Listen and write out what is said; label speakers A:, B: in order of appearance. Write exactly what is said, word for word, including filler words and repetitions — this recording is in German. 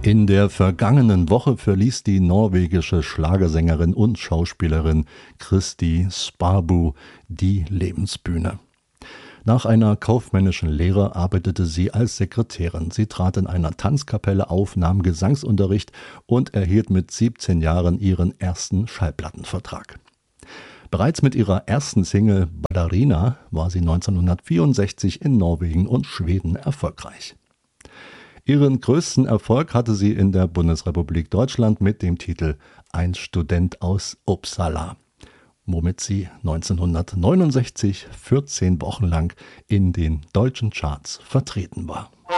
A: In der vergangenen Woche verließ die norwegische Schlagersängerin und Schauspielerin Kristi Sparbu die Lebensbühne. Nach einer kaufmännischen Lehre arbeitete sie als Sekretärin. Sie trat in einer Tanzkapelle auf, nahm Gesangsunterricht und erhielt mit siebzehn Jahren ihren ersten Schallplattenvertrag. Bereits mit ihrer ersten Single Ballerina war sie neunzehnhundertvierundsechzig in Norwegen und Schweden erfolgreich. Ihren größten Erfolg hatte sie in der Bundesrepublik Deutschland mit dem Titel »Ein Student aus Uppsala«, womit sie neunzehnhundertneunundsechzig vierzehn Wochen lang in den deutschen Charts vertreten war.